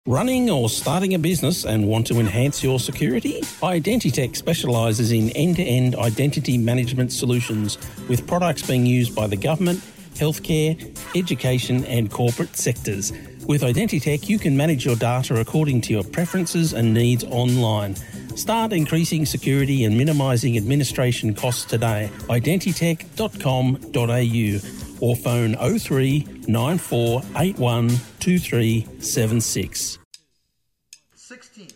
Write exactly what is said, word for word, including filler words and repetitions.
Running or starting a business and want to enhance your security? Identitech specialises in end-to-end identity management solutions with products being used by the government, healthcare, education and corporate sectors. With Identitech, you can manage your data according to your preferences and needs online. Start increasing security and minimising administration costs today. identitech dot com dot a u or phone oh three nine four eight one two three seven six. sixteen.